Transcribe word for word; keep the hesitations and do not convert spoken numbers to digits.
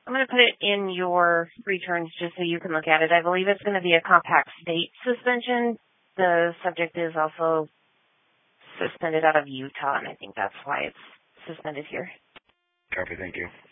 I'm going to put it in your returns just so you can look at it. I believe it's going to be a compact state suspension. The subject is also suspended out of Utah, and I think that's why it's suspended here. Copy, thank you.